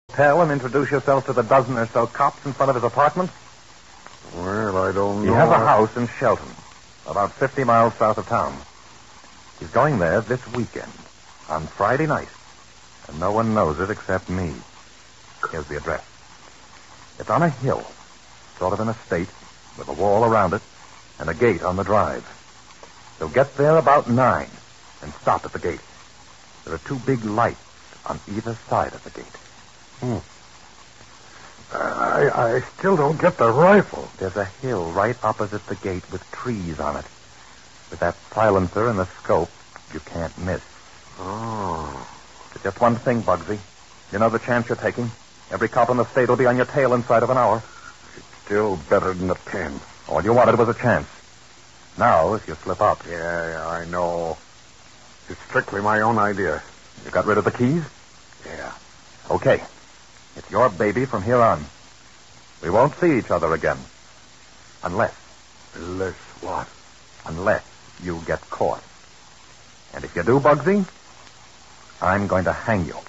Tell and introduce yourself to the dozen or so cops in front of his apartment? Well, I don't know. He has a house in Shelton, about 50 miles south of town. He's going there this weekend, on Friday night. And no one knows it except me. Here's the address. It's on a hill, sort of an estate, with a wall around it and a gate on the drive. He'll get there about 9 and stop at the gate. There are 2 big lights on either side of the gate. I still don't get the rifle. There's a hill right opposite the gate with trees on it. With that silencer and the scope, you can't miss. Oh. But just one thing, Bugsy. You know the chance you're taking? Every cop in the state will be on your tail inside of an hour. It's still better than the pen. All you wanted was a chance. Now, if you slip up... Yeah, I know. It's strictly my own idea. You got rid of the keys? Yeah. Okay. It's your baby from here on. We won't see each other again. Unless what? Unless you get caught. And if you do, Bugsy, I'm going to hang you.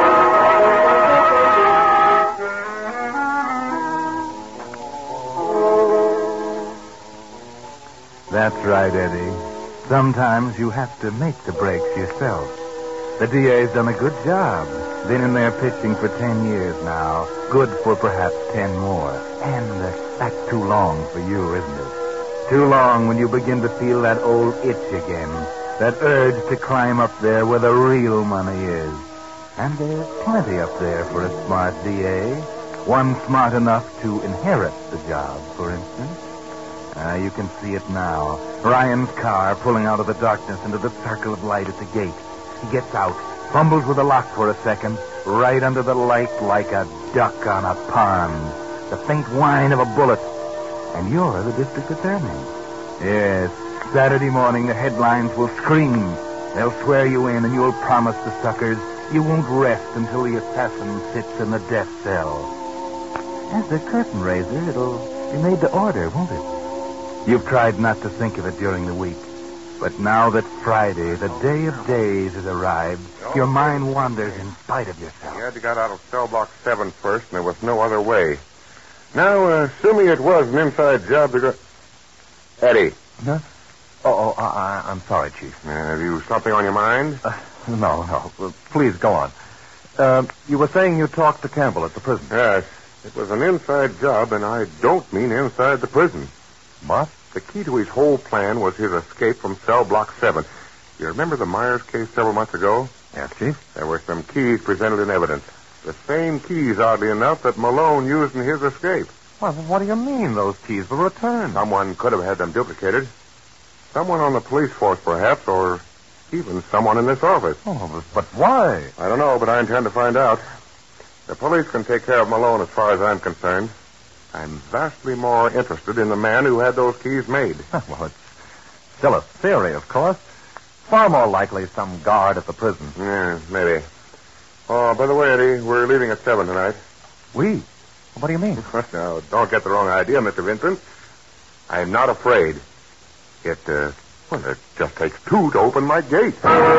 That's right, Eddie. Sometimes you have to make the breaks yourself. The DA's done a good job. Been in there pitching for 10 years now. Good for perhaps 10 more. And that's too long for you, isn't it? Too long when you begin to feel that old itch again. That urge to climb up there where the real money is. And there's plenty up there for a smart DA. One smart enough to inherit the job, for instance. You can see it now. Ryan's car pulling out of the darkness into the circle of light at the gate. He gets out, fumbles with the lock for a second, right under the light like a duck on a pond. The faint whine of a bullet. And you're the district attorney. Yes, Saturday morning the headlines will scream. They'll swear you in and you'll promise the suckers you won't rest until the assassin sits in the death cell. As the curtain raiser, it'll be made to order, won't it? You've tried not to think of it during the week. But now that Friday, the day of days, has arrived, your mind wanders in spite of yourself. You had to get out of cell block 7 first, and there was no other way. Now, assuming it was an inside job to go... Eddie. Huh? I'm sorry, Chief. Have you something on your mind? No. Please, go on. You were saying you talked to Campbell at the prison. Yes. It was an inside job, and I don't mean inside the prison. What? The key to his whole plan was his escape from cell block 7. You remember the Myers case several months ago? Yes, Chief. There were some keys presented in evidence. The same keys, oddly enough, that Malone used in his escape. Well, what do you mean those keys were returned? Someone could have had them duplicated. Someone on the police force, perhaps, or even someone in this office. Oh, but why? I don't know, but I intend to find out. The police can take care of Malone as far as I'm concerned. I'm vastly more interested in the man who had those keys made. Well, it's still a theory, of course. Far more likely some guard at the prison. Yeah, maybe. Oh, by the way, Eddie, we're leaving at 7 tonight. We? What do you mean? Now, don't get the wrong idea, Mr. Vincent. I'm not afraid. It just takes 2 to open my gate.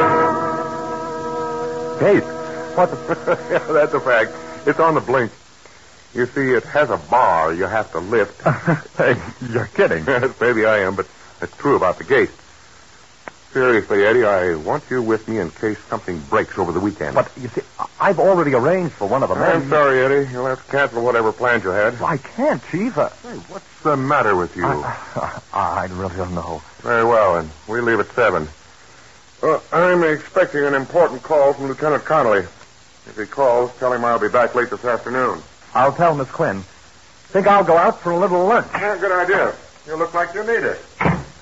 Gate? What? Yeah, that's a fact. It's on the blink. You see, it has a bar you have to lift. Hey, you're kidding. Maybe I am, but it's true about the gate. Seriously, Eddie, I want you with me in case something breaks over the weekend. But, you see, I've already arranged for one of the men. I'm sorry, Eddie. You'll have to cancel whatever plans you had. I can't, Chief. Hey, what's the matter with you? I really don't know. Very well, and we leave at 7. I'm expecting an important call from Lieutenant Connolly. If he calls, tell him I'll be back late this afternoon. I'll tell Miss Quinn. Think I'll go out for a little lunch. Yeah, good idea. You look like you need it.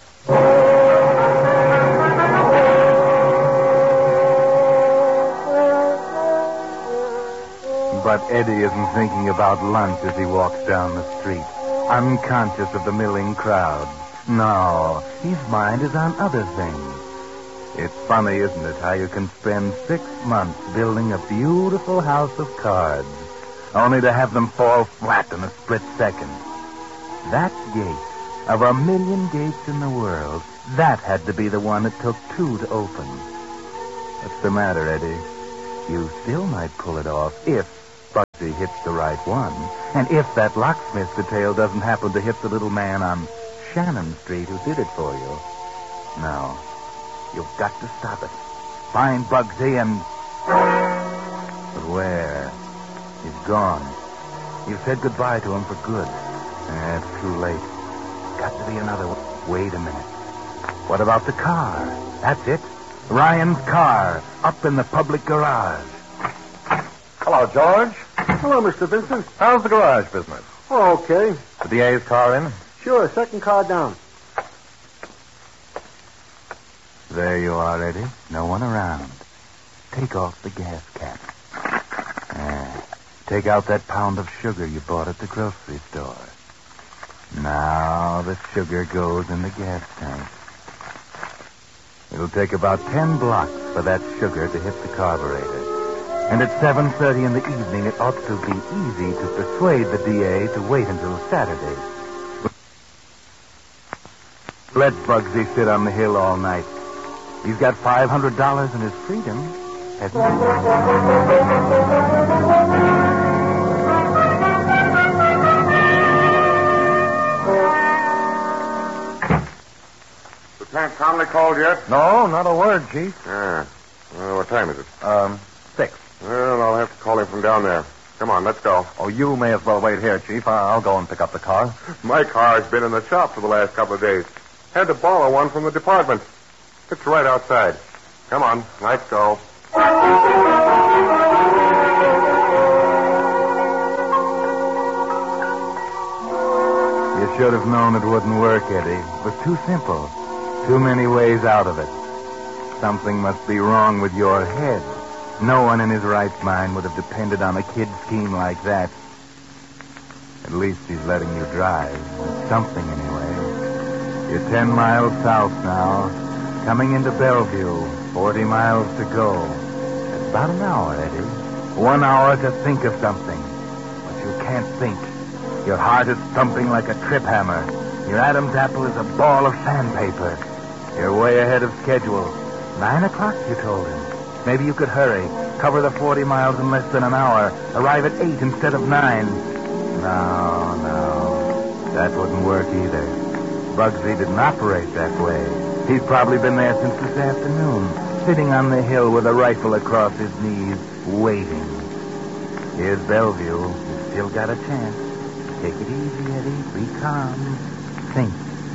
But Eddie isn't thinking about lunch as he walks down the street, unconscious of the milling crowd. No, his mind is on other things. It's funny, isn't it, how you can spend 6 months building a beautiful house of cards, only to have them fall flat in a split second. That gate, of 1,000,000 gates in the world, that had to be the one it took 2 to open. What's the matter, Eddie? You still might pull it off if hits the right one. And if that locksmith detail doesn't happen to hit the little man on Shannon Street who did it for you. No. You've got to stop it. Find Bugsy and... But where? He's gone. You've said goodbye to him for good. It's too late. Got to be another one. Wait a minute. What about the car? That's it. Ryan's car, up in the public garage. Hello, George. Hello, Mr. Vincent. How's the garage business? Oh, okay. The DA's car in? Sure, second car down. There you are, Eddie. No one around. Take off the gas cap. Take out that pound of sugar you bought at the grocery store. Now the sugar goes in the gas tank. It'll take about 10 blocks for that sugar to hit the carburetor. And at 7:30 in the evening, it ought to be easy to persuade the DA to wait until Saturday. Let Bugsy sit on the hill all night. He's got $500 in his freedom. Hasn't he? Lieutenant Connolly called yet? No, not a word, Chief. Yeah. Well, what time is it? 6. Well, I'll have to call him from down there. Come on, let's go. Oh, you may as well wait here, Chief. I'll go and pick up the car. My car's been in the shop for the last couple of days. Had to borrow one from the department. It's right outside. Come on, let's go. You should have known it wouldn't work, Eddie. It was too simple. Too many ways out of it. Something must be wrong with your head. No one in his right mind would have depended on a kid scheme like that. At least he's letting you drive. It's something, anyway. You're 10 miles south now. Coming into Bellevue. 40 miles to go. That's about an hour, Eddie. 1 hour to think of something. But you can't think. Your heart is thumping like a trip hammer. Your Adam's apple is a ball of sandpaper. You're way ahead of schedule. 9 o'clock, you told him. Maybe you could hurry. Cover the 40 miles in less than an hour. Arrive at 8 instead of 9. No. That wouldn't work either. Bugsy didn't operate that way. He's probably been there since this afternoon, sitting on the hill with a rifle across his knees, waiting. Here's Bellevue. You've still got a chance. Take it easy, Eddie. Be calm. Think.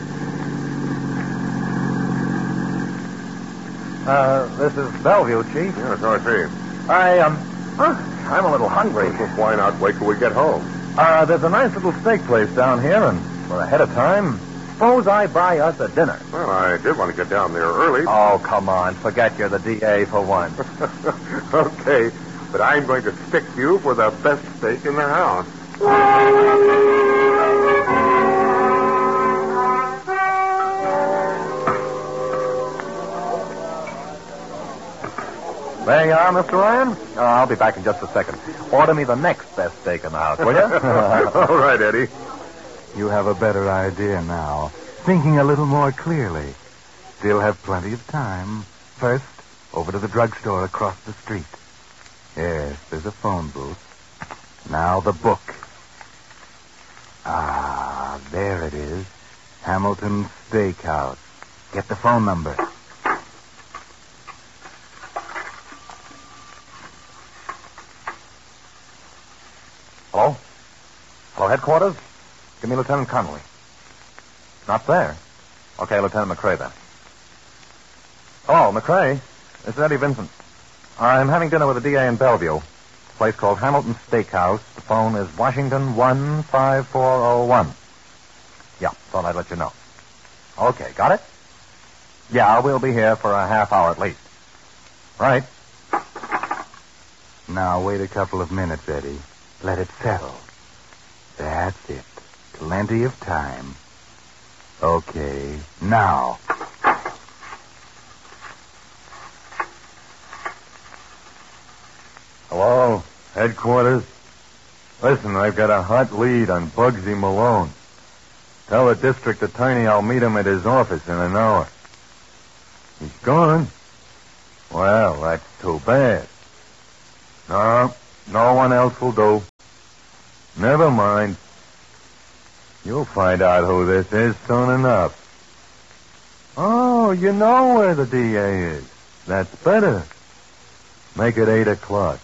This is Bellevue, Chief. Yeah, so I see. I'm a little hungry. Well, why not wait till we get home? There's a nice little steak place down here, and we're ahead of time. Suppose I buy us a dinner. Well, I did want to get down there early. Oh, come on. Forget you're the DA for one. Okay, but I'm going to stick you for the best steak in the house. There you are, Mr. Ryan. I'll be back in just a second. Order me the next best steak in the house, will you? All right, Eddie. You have a better idea now. Thinking a little more clearly. Still have plenty of time. First, over to the drugstore across the street. Yes, there's a phone booth. Now the book. There it is. Hamilton Steakhouse. Get the phone number. Hello? Hello, headquarters? Give me Lieutenant Connolly. Not there. Okay, Lieutenant McCrae then. Hello, McCrae. This is Eddie Vincent. I'm having dinner with the DA in Bellevue. A place called Hamilton Steakhouse. The phone is Washington 15401. Yeah, thought I'd let you know. Okay, got it? Yeah, we'll be here for a half hour at least. Right. Now, wait a couple of minutes, Eddie. Let it settle. That's it. Plenty of time. Okay, now. Hello, headquarters. Listen, I've got a hot lead on Bugsy Malone. Tell the district attorney I'll meet him at his office in an hour. He's gone? Well, that's too bad. No one else will do. Never mind. You'll find out who this is soon enough. Oh, you know where the DA is. That's better. Make it 8 o'clock.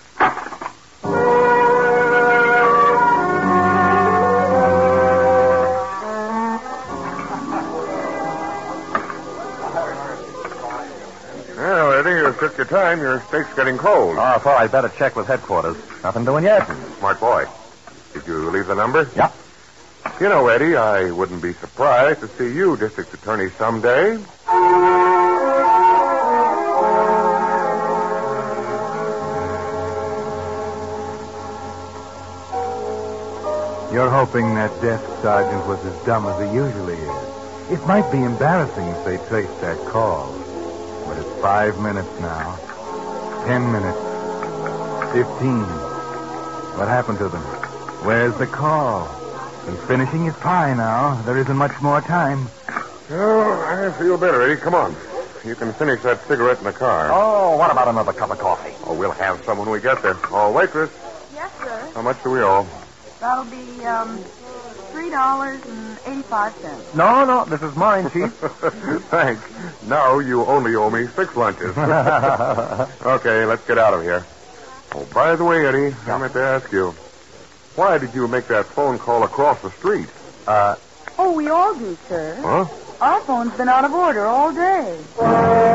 Well, Eddie, you took your time. Your steak's getting cold. Oh, I thought I'd better check with headquarters. Nothing doing yet. Smart boy. Did you leave the number? Yeah. You know, Eddie, I wouldn't be surprised to see you district attorney someday. You're hoping that desk sergeant was as dumb as he usually is. It might be embarrassing if they traced that call. But it's 5 minutes now. 10 minutes. 15. What happened to them? Where's the call? He's finishing his pie now. There isn't much more time. Oh, I feel better, Eddie. Come on. You can finish that cigarette in the car. Oh, what about another cup of coffee? Oh, we'll have some when we get there. Oh, waitress, Yes, sir. how much do we owe? That'll be $3.85. No, this is mine, Chief. Thanks. Now you only owe me 6 lunches. Okay, let's get out of here. Oh, by the way, Eddie, I meant to ask you, why did you make that phone call across the street? Oh, we all do, sir. Huh? Our phone's been out of order all day.